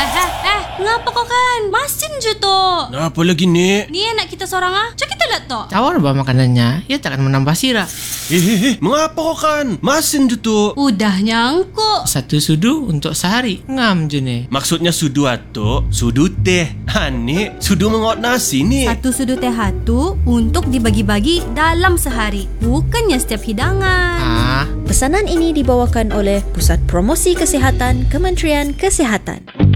Ngapa kau kan? Masin je tu. Apa lagi, Nek? Ni anak kita seorang ah. Cak kita lihat tu. Tawar bah makanannya, ia takkan menambah sirap. Mengapa kau kan? Masin je tu. Udah nyangkuk. 1 sudu untuk sehari. Ngam je ni. Maksudnya sudu atuk, sudu teh. Nek, sudu mengot nasi ni. 1 sudu teh hatu untuk dibagi-bagi dalam sehari. Bukannya setiap hidangan. Pesanan ini dibawakan oleh Pusat Promosi Kesihatan Kementerian Kesihatan.